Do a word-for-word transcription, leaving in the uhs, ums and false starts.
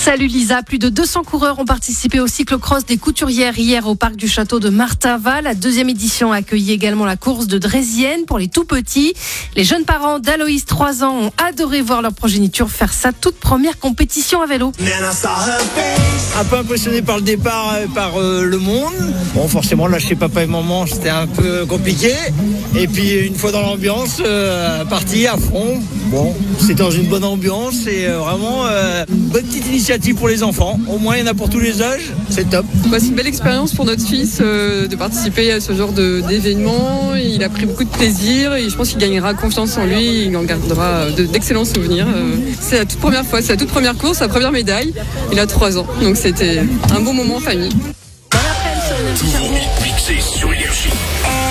Salut Lisa, plus de deux cents coureurs ont participé au cyclocross des Couturières hier au parc du château de Martava. La deuxième édition a accueilli également la course de Drésienne pour les tout petits. Les jeunes parents d'Aloïs, trois ans, ont adoré voir leur progéniture faire sa toute première compétition à vélo. Un peu impressionné par le départ, par euh, le monde. Bon, forcément, lâcher papa et maman, c'était un peu compliqué. Et puis, une fois dans l'ambiance, euh, parti à fond. Bon, c'est dans une bonne ambiance et euh, vraiment euh, bonne petite initiative pour les enfants. Au moins, il y en a pour tous les âges. C'est top. Bah, c'est une belle expérience pour notre fils euh, de participer à ce genre de, d'événement. Il a pris beaucoup de plaisir et je pense qu'il gagnera confiance en lui. Il en gardera de, d'excellents souvenirs. Euh, c'est la toute première fois, c'est la toute première course, sa première médaille. Il a trois ans, donc c'était un bon moment en famille. Tous vos hits mixés sur Énergie.